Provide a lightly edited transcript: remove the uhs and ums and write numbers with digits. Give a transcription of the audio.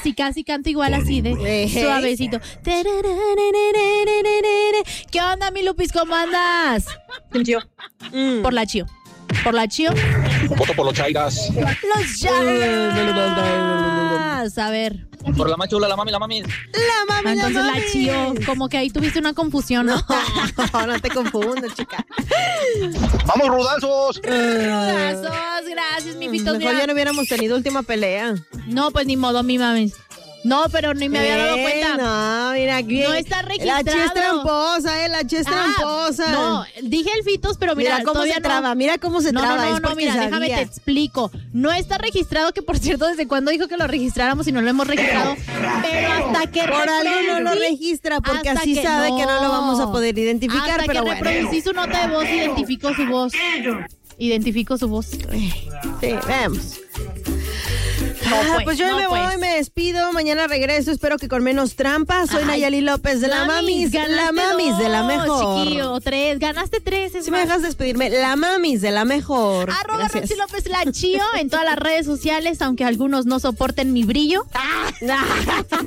casi canto igual así de suavecito. ¿Qué onda, mi Lupis? ¿Cómo andas? El Chío. Por la Chío. Por la Chío. Voto por los Chairas. Los Chairas. A ver. Por la más chula, la mami. La mami, Entonces la la Chío. Como que ahí tuviste una confusión, ¿no? No te confundas, chica. ¡Vamos, rudazos! Abrazos, gracias, mi Fitos. Mejor ya no hubiéramos tenido última pelea. No, pues ni modo, mi mami. No, pero ni me había dado cuenta. No, mira aquí. No está registrado. La Chi es tramposa, la Chi es tramposa. No, dije el Fitos, pero mira cómo se traba, mira cómo se traba. No, mira, déjame te explico. No está registrado, que por cierto, ¿desde cuándo dijo que lo registráramos y no lo hemos registrado? Pero hasta que por algo no lo registra, porque así sabe que no lo vamos a poder identificar, hasta pero que reproducí su nota de voz, identificó su voz. Sí, vemos. Pues yo me voy, me despido. Mañana regreso. Espero que con menos trampas. Soy Nayeli López de la Mamis. La Mamis de la mejor. Chiquillo, 3. Ganaste 3. Si me dejas despedirme, la Mamis de la mejor. @Roxy López la Chío en todas las redes sociales, aunque algunos no soporten mi brillo.